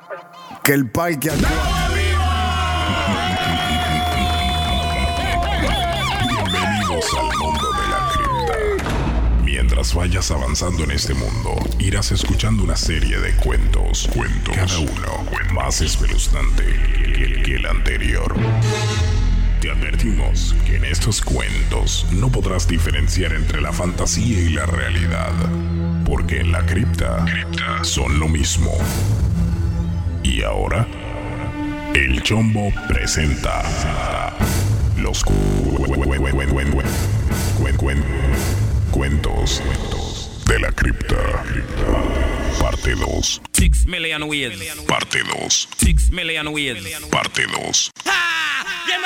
Que el parque Bienvenidos al mundo de la cripta. Mientras vayas avanzando en este mundo, irás escuchando una serie de cuentos, cada uno más espeluznante que el anterior. Te advertimos que en estos cuentos no podrás diferenciar entre la fantasía y la realidad, porque en la cripta son lo mismo. Y ahora, el Chombo presenta los cuentos de la cripta, parte 2. 6 million ways. Parte 2. 6 million ways. Parte 2.